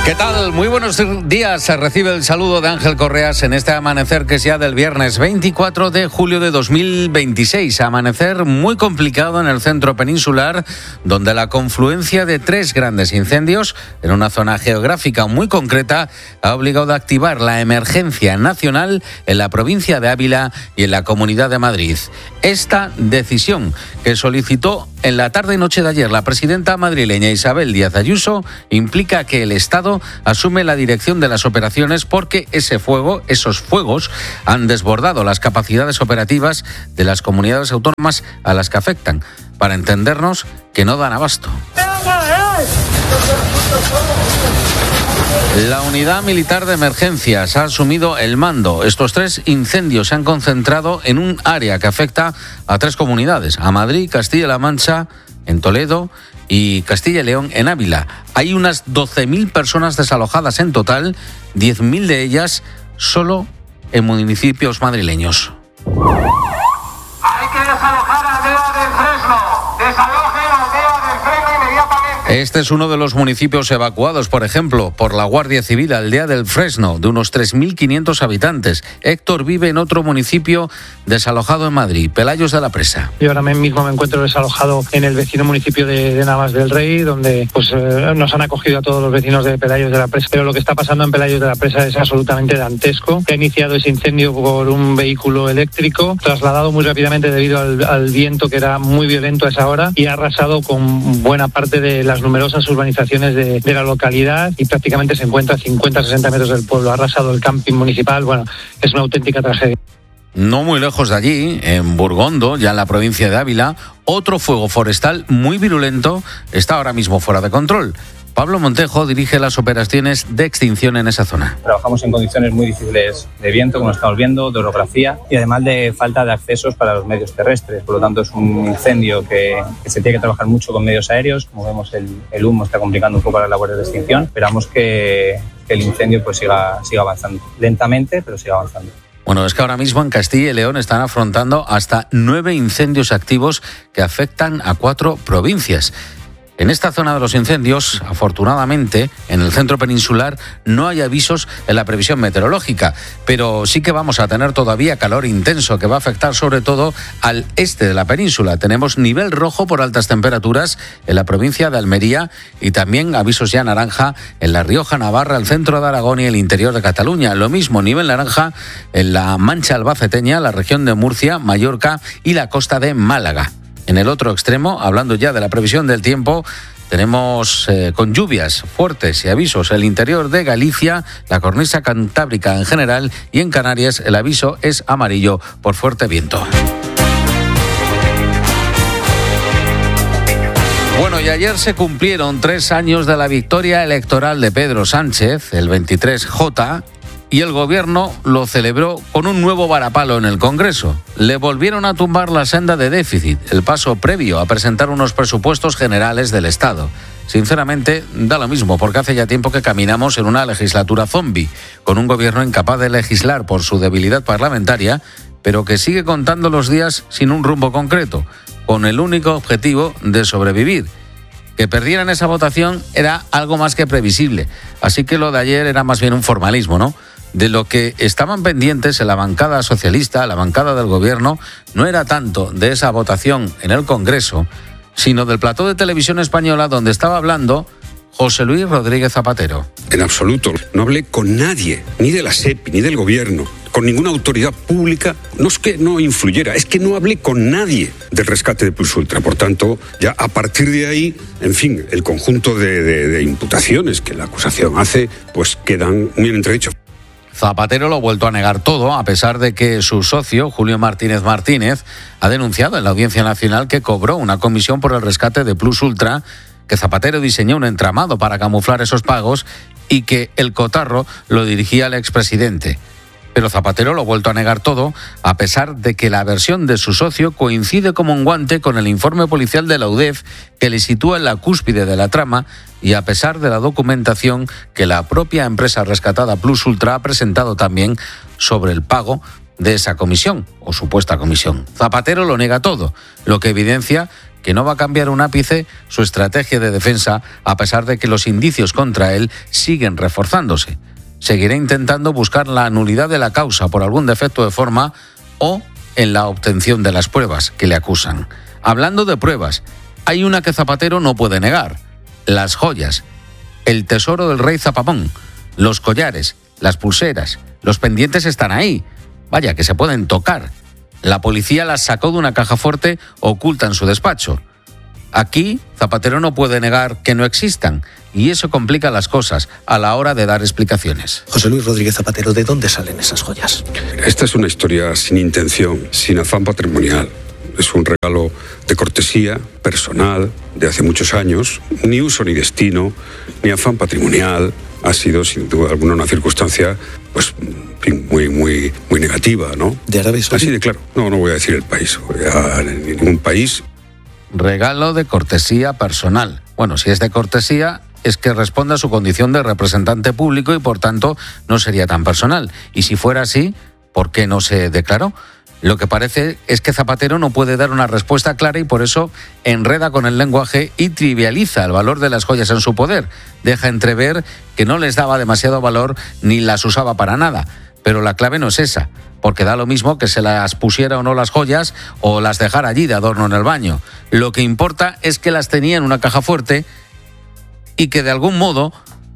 ¿Qué tal? Muy buenos días. Se recibe el saludo de Ángel Correas en este amanecer que es ya del viernes 24 de julio de 2026. Amanecer muy complicado en el centro peninsular, donde la confluencia de 3 grandes incendios en una zona geográfica muy concreta ha obligado a activar la emergencia nacional en la provincia de Ávila y en la Comunidad de Madrid. Esta decisión que solicitó en la tarde y noche de ayer la presidenta madrileña Isabel Díaz Ayuso implica que el Estado asume la dirección de las operaciones porque esos fuegos han desbordado las capacidades operativas de las comunidades autónomas a las que afectan. Para entendernos, que no dan abasto. La Unidad Militar de Emergencias ha asumido el mando. Estos 3 incendios se han concentrado en un área que afecta a 3 comunidades, a Madrid, Castilla-La Mancha, en Toledo y Castilla y León en Ávila. Hay unas 12.000 personas desalojadas en total, 10.000 de ellas solo en municipios madrileños. Hay que desalojar Aldea del Fresno. Desalojen Aldea del Fresno inmediatamente. Este es uno de los municipios evacuados, por ejemplo, por la Guardia Civil, Aldea del Fresno, de unos 3.500 habitantes. Héctor vive en otro municipio desalojado en Madrid, Pelayos de la Presa. Yo ahora mismo me encuentro desalojado en el vecino municipio de Navas del Rey, donde nos han acogido a todos los vecinos de Pelayos de la Presa. Pero lo que está pasando en Pelayos de la Presa es absolutamente dantesco. Ha iniciado ese incendio por un vehículo eléctrico, trasladado muy rápidamente debido al viento que era muy violento a esa hora y ha arrasado con buena parte de las numerosas urbanizaciones de la localidad y prácticamente se encuentra a 50-60 metros del pueblo. Ha arrasado el camping municipal. Bueno, es una auténtica tragedia. No muy lejos de allí, en Burgondo, ya en la provincia de Ávila, otro fuego forestal muy virulento está ahora mismo fuera de control. Pablo Montejo dirige las operaciones de extinción en esa zona. Trabajamos en condiciones muy difíciles de viento, como estamos viendo, de orografía y además de falta de accesos para los medios terrestres. Por lo tanto, es un incendio que se tiene que trabajar mucho con medios aéreos. Como vemos, el humo está complicando un poco las labores de extinción. Esperamos que el incendio siga avanzando. Lentamente, pero siga avanzando. Bueno, es que ahora mismo en Castilla y León están afrontando hasta 9 incendios activos que afectan a 4 provincias. En esta zona de los incendios, afortunadamente, en el centro peninsular no hay avisos en la previsión meteorológica, pero sí que vamos a tener todavía calor intenso que va a afectar sobre todo al este de la península. Tenemos nivel rojo por altas temperaturas en la provincia de Almería y también avisos ya naranja en La Rioja, Navarra, el centro de Aragón y el interior de Cataluña. Lo mismo, nivel naranja en la Mancha albaceteña, la región de Murcia, Mallorca y la costa de Málaga. En el otro extremo, hablando ya de la previsión del tiempo, tenemos con lluvias fuertes y avisos el interior de Galicia, la cornisa cantábrica en general y en Canarias el aviso es amarillo por fuerte viento. Bueno, y ayer se cumplieron 3 años de la victoria electoral de Pedro Sánchez, el 23J, y el gobierno lo celebró con un nuevo varapalo en el Congreso. Le volvieron a tumbar la senda de déficit, el paso previo a presentar unos presupuestos generales del Estado. Sinceramente, da lo mismo, porque hace ya tiempo que caminamos en una legislatura zombie, con un gobierno incapaz de legislar por su debilidad parlamentaria, pero que sigue contando los días sin un rumbo concreto, con el único objetivo de sobrevivir. Que perdieran esa votación era algo más que previsible, así que lo de ayer era más bien un formalismo, ¿no? De lo que estaban pendientes en la bancada socialista, la bancada del gobierno, no era tanto de esa votación en el Congreso, sino del plató de televisión española donde estaba hablando José Luis Rodríguez Zapatero. En absoluto, no hablé con nadie, ni de la SEPI, ni del gobierno, con ninguna autoridad pública. No es que no influyera, es que no hablé con nadie del rescate de Plus Ultra. Por tanto, ya a partir de ahí, en fin, el conjunto de imputaciones que la acusación hace, pues quedan muy en entredicho. Zapatero lo ha vuelto a negar todo, a pesar de que su socio, Julio Martínez Martínez, ha denunciado en la Audiencia Nacional que cobró una comisión por el rescate de Plus Ultra, que Zapatero diseñó un entramado para camuflar esos pagos y que el cotarro lo dirigía el expresidente. Pero Zapatero lo ha vuelto a negar todo, a pesar de que la versión de su socio coincide como un guante con el informe policial de la UDEF que le sitúa en la cúspide de la trama y a pesar de la documentación que la propia empresa rescatada Plus Ultra ha presentado también sobre el pago de esa comisión o supuesta comisión. Zapatero lo nega todo, lo que evidencia que no va a cambiar un ápice su estrategia de defensa a pesar de que los indicios contra él siguen reforzándose. Seguirá intentando buscar la nulidad de la causa por algún defecto de forma o en la obtención de las pruebas que le acusan. Hablando de pruebas, hay una que Zapatero no puede negar: las joyas, el tesoro del rey Zapamón, los collares, las pulseras, los pendientes están ahí. Vaya, que se pueden tocar. La policía las sacó de una caja fuerte oculta en su despacho. Aquí, Zapatero no puede negar que no existan, y eso complica las cosas a la hora de dar explicaciones. José Luis Rodríguez Zapatero, ¿de dónde salen esas joyas? Esta es una historia sin intención, sin afán patrimonial. Es un regalo de cortesía personal de hace muchos años. Ni uso ni destino, ni afán patrimonial. Ha sido, sin duda alguna, una circunstancia pues muy negativa, ¿no? ¿De Arabia Saudí? Así de claro. No voy a decir el país. Voy a ningún país. Regalo de cortesía personal. Bueno, si es de cortesía, es que responde a su condición de representante público y por tanto no sería tan personal. Y si fuera así, ¿por qué no se declaró? Lo que parece es que Zapatero no puede dar una respuesta clara y por eso enreda con el lenguaje y trivializa el valor de las joyas en su poder. Deja entrever que no les daba demasiado valor ni las usaba para nada. Pero la clave no es esa, porque da lo mismo que se las pusiera o no las joyas o las dejara allí de adorno en el baño. Lo que importa es que las tenía en una caja fuerte y que de algún modo,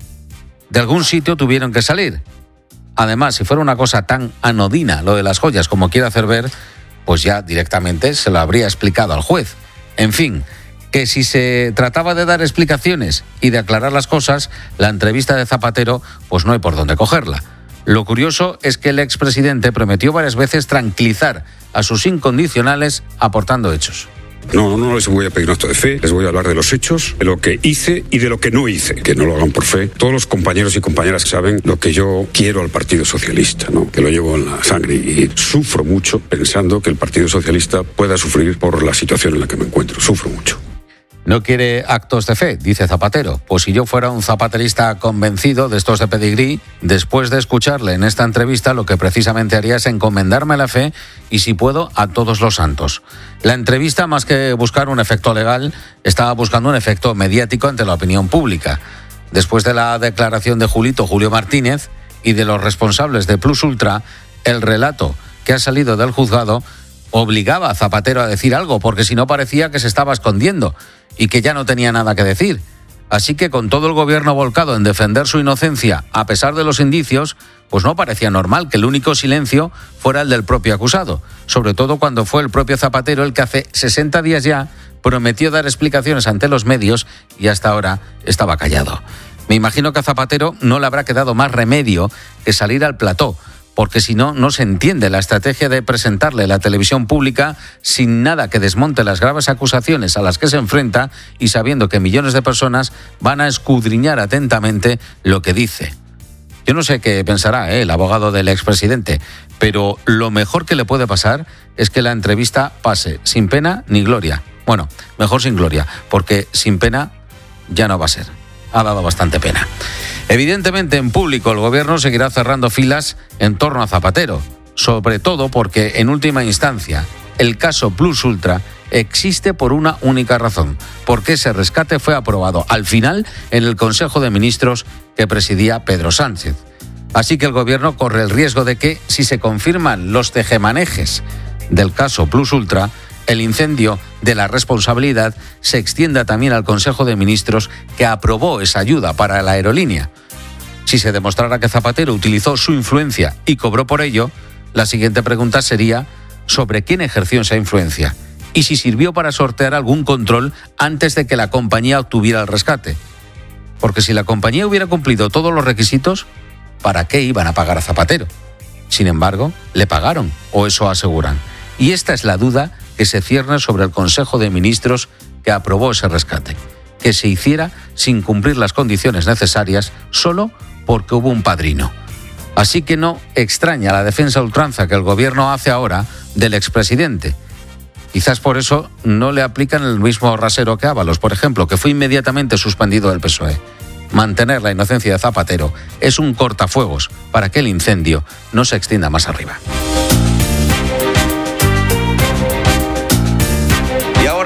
de algún sitio tuvieron que salir. Además, si fuera una cosa tan anodina lo de las joyas como quiere hacer ver, pues ya directamente se lo habría explicado al juez. En fin, que si se trataba de dar explicaciones y de aclarar las cosas, la entrevista de Zapatero pues no hay por dónde cogerla. Lo curioso es que el expresidente prometió varias veces tranquilizar a sus incondicionales aportando hechos. No les voy a pedir un acto de fe, les voy a hablar de los hechos, de lo que hice y de lo que no hice. Que no lo hagan por fe. Todos los compañeros y compañeras saben lo que yo quiero al Partido Socialista, ¿no? Que lo llevo en la sangre y sufro mucho pensando que el Partido Socialista pueda sufrir por la situación en la que me encuentro. Sufro mucho. No quiere actos de fe, dice Zapatero. Pues si yo fuera un zapaterista convencido de estos de pedigrí, después de escucharle en esta entrevista, lo que precisamente haría es encomendarme a la fe y, si puedo, a todos los santos. La entrevista, más que buscar un efecto legal, estaba buscando un efecto mediático ante la opinión pública. Después de la declaración de Julio Martínez y de los responsables de Plus Ultra, el relato que ha salido del juzgado obligaba a Zapatero a decir algo, porque si no parecía que se estaba escondiendo y que ya no tenía nada que decir. Así que con todo el gobierno volcado en defender su inocencia a pesar de los indicios, pues no parecía normal que el único silencio fuera el del propio acusado, sobre todo cuando fue el propio Zapatero el que hace 60 días ya prometió dar explicaciones ante los medios y hasta ahora estaba callado. Me imagino que a Zapatero no le habrá quedado más remedio que salir al plató, porque si no, no se entiende la estrategia de presentarle la televisión pública sin nada que desmonte las graves acusaciones a las que se enfrenta y sabiendo que millones de personas van a escudriñar atentamente lo que dice. Yo no sé qué pensará el abogado del expresidente, pero lo mejor que le puede pasar es que la entrevista pase sin pena ni gloria. Bueno, mejor sin gloria, porque sin pena ya no va a ser. Ha dado bastante pena. Evidentemente, en público el gobierno seguirá cerrando filas en torno a Zapatero, sobre todo porque, en última instancia, el caso Plus Ultra existe por una única razón, porque ese rescate fue aprobado al final en el Consejo de Ministros que presidía Pedro Sánchez. Así que el gobierno corre el riesgo de que, si se confirman los tejemanejes del caso Plus Ultra, el incendio de la responsabilidad se extienda también al Consejo de Ministros que aprobó esa ayuda para la aerolínea. Si se demostrara que Zapatero utilizó su influencia y cobró por ello, la siguiente pregunta sería sobre quién ejerció esa influencia y si sirvió para sortear algún control antes de que la compañía obtuviera el rescate. Porque si la compañía hubiera cumplido todos los requisitos, ¿para qué iban a pagar a Zapatero? Sin embargo, le pagaron, o eso aseguran. Y esta es la duda que se cierne sobre el Consejo de Ministros que aprobó ese rescate, que se hiciera sin cumplir las condiciones necesarias solo porque hubo un padrino. Así que no extraña la defensa a ultranza que el gobierno hace ahora del expresidente. Quizás por eso no le aplican el mismo rasero que Ábalos, por ejemplo, que fue inmediatamente suspendido del PSOE. Mantener la inocencia de Zapatero es un cortafuegos para que el incendio no se extienda más arriba. Y ahora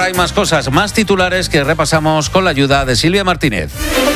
Ahora hay más cosas, más titulares que repasamos con la ayuda de Silvia Martínez.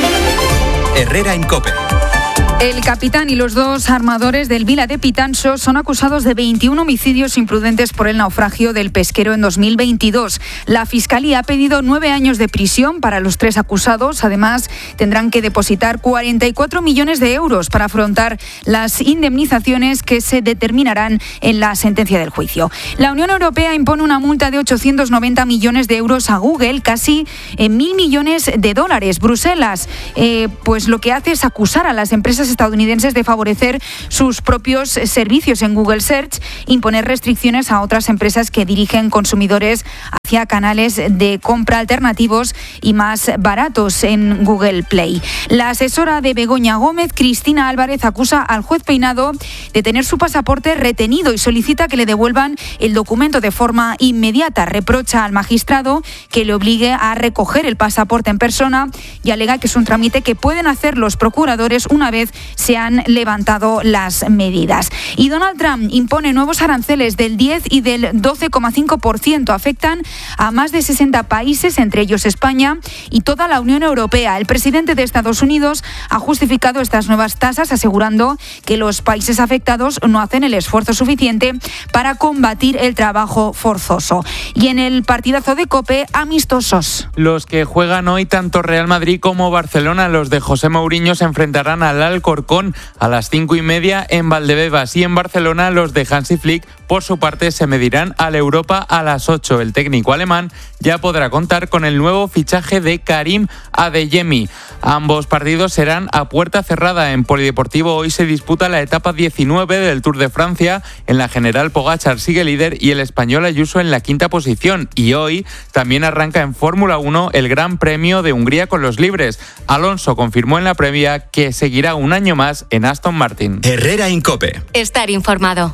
Herrera en COPE. El capitán y los 2 armadores del Vila de Pitanso son acusados de 21 homicidios imprudentes por el naufragio del pesquero en 2022. La Fiscalía ha pedido 9 años de prisión para los 3 acusados. Además, tendrán que depositar 44 millones de euros para afrontar las indemnizaciones que se determinarán en la sentencia del juicio. La Unión Europea impone una multa de 890 millones de euros a Google, casi 1.000 millones de dólares. Bruselas, pues lo que hace es acusar a las empresas estadounidenses de favorecer sus propios servicios en Google Search, imponer restricciones a otras empresas que dirigen consumidores hacia canales de compra alternativos y más baratos en Google Play. La asesora de Begoña Gómez, Cristina Álvarez, acusa al juez Peinado de tener su pasaporte retenido y solicita que le devuelvan el documento de forma inmediata. Reprocha al magistrado que le obligue a recoger el pasaporte en persona y alega que es un trámite que pueden hacer los procuradores una vez se han levantado las medidas. Y Donald Trump impone nuevos aranceles del 10 y del 12,5%. Afectan a más de 60 países, entre ellos España y toda la Unión Europea. El presidente de Estados Unidos ha justificado estas nuevas tasas asegurando que los países afectados no hacen el esfuerzo suficiente para combatir el trabajo forzoso. Y en el partidazo de COPE, amistosos. Los que juegan hoy, tanto Real Madrid como Barcelona, los de José Mourinho, se enfrentarán al Alcorcón a las 5:30 en Valdebebas, y en Barcelona los de Hansi Flick por su parte se medirán al Europa a las 8. El técnico alemán ya podrá contar con el nuevo fichaje de Karim Adeyemi. Ambos partidos serán a puerta cerrada. En Polideportivo hoy se disputa la etapa 19 del Tour de Francia. En la general, Pogačar sigue líder y el español Ayuso en la 5ª posición. Y hoy también arranca en Fórmula 1 el Gran Premio de Hungría con los libres. Alonso confirmó en la previa que seguirá un año más en Aston Martin. Herrera en COPE. Estar informado.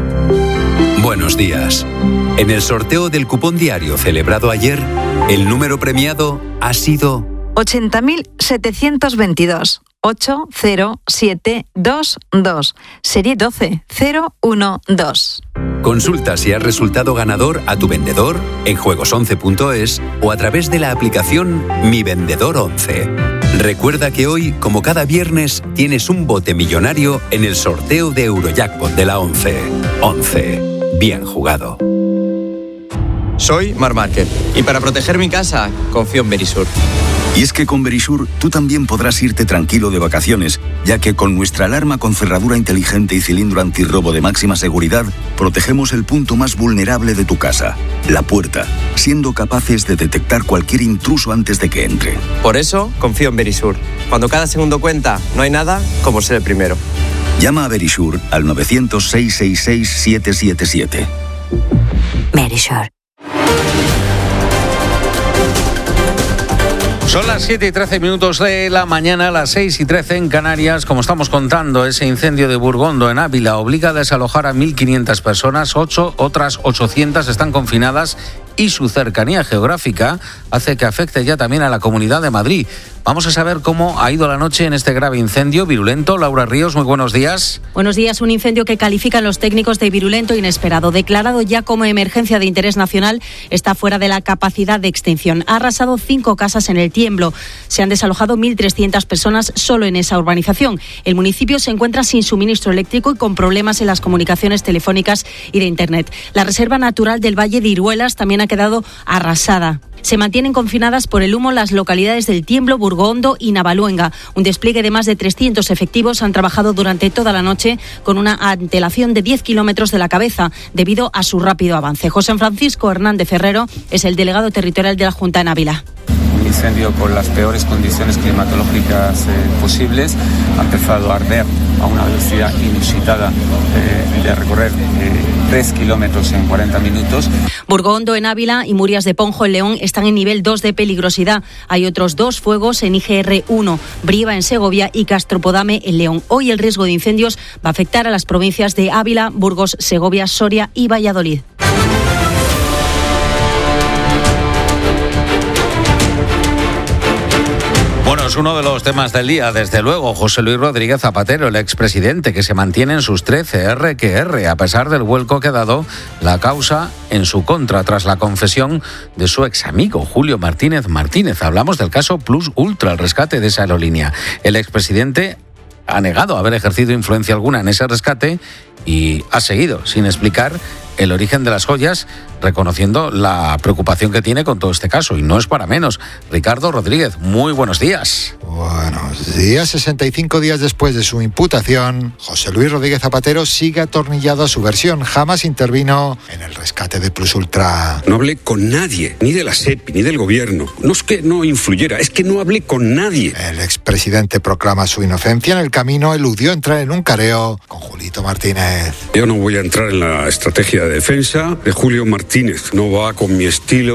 Buenos días. En el sorteo del cupón diario celebrado ayer, el número premiado ha sido 80.722. 80722. Serie 12012. Consulta si has resultado ganador a tu vendedor en juegos11.es o a través de la aplicación Mi Vendedor 11. Recuerda que hoy, como cada viernes, tienes un bote millonario en el sorteo de Eurojackpot de la 11. 11. Bien jugado. Soy Marc Márquez y para proteger mi casa confío en Verisur. Y es que con Verisur tú también podrás irte tranquilo de vacaciones, ya que con nuestra alarma con cerradura inteligente y cilindro antirrobo de máxima seguridad, protegemos el punto más vulnerable de tu casa, la puerta, siendo capaces de detectar cualquier intruso antes de que entre. Por eso confío en Verisur. Cuando cada segundo cuenta, no hay nada como ser el primero. Llama a Verisur al 900-666-777. Verisur. Son las 7:13 de la mañana, las 6:13 en Canarias. Como estamos contando, ese incendio de Burgondo en Ávila obliga a desalojar a 1.500 personas, otras 800 están confinadas y su cercanía geográfica hace que afecte ya también a la Comunidad de Madrid. Vamos a saber cómo ha ido la noche en este grave incendio virulento. Laura Ríos, muy buenos días. Buenos días. Un incendio que califican los técnicos de virulento e inesperado. Declarado ya como emergencia de interés nacional, está fuera de la capacidad de extinción. Ha arrasado 5 casas en el Tiemblo. Se han desalojado 1.300 personas solo en esa urbanización. El municipio se encuentra sin suministro eléctrico y con problemas en las comunicaciones telefónicas y de Internet. La Reserva Natural del Valle de Iruelas también ha quedado arrasada. Se mantienen confinadas por el humo las localidades del Tiemblo, Burgondo y Navaluenga. Un despliegue de más de 300 efectivos han trabajado durante toda la noche con una antelación de 10 kilómetros de la cabeza debido a su rápido avance. José Francisco Hernández Ferrero es el delegado territorial de la Junta en Ávila. Un incendio con las peores condiciones climatológicas posibles. Ha empezado a arder a una velocidad inusitada de recorrer 3 kilómetros en 40 minutos. Burgondo en Ávila y Murias de Ponjo en León están en nivel 2 de peligrosidad. Hay otros 2 fuegos en IGR 1, Brieva en Segovia y Castropodame en León. Hoy el riesgo de incendios va a afectar a las provincias de Ávila, Burgos, Segovia, Soria y Valladolid. es uno de los temas del día, desde luego. José Luis Rodríguez Zapatero, el expresidente, que se mantiene en sus 13 R que R, a pesar del vuelco que ha dado la causa en su contra tras la confesión de su ex amigo Julio Martínez Martínez. Hablamos del caso Plus Ultra, el rescate de esa aerolínea. El expresidente ha negado haber ejercido influencia alguna en ese rescate y ha seguido sin explicar el origen de las joyas, reconociendo la preocupación que tiene con todo este caso. Y no es para menos. Ricardo Rodríguez, muy buenos días. Buenos días. 65 días después de su imputación, José Luis Rodríguez Zapatero sigue atornillado a su versión. Jamás intervino en el rescate de Plus Ultra. No hablé con nadie, ni de la SEPI, ni del gobierno. No es que no influyera, es que no hablé con nadie. El expresidente proclama su inocencia. En el camino eludió entrar en un careo con Julito Martínez. Yo no voy a entrar en la estrategia de defensa de Julio Martínez. No va con mi estilo.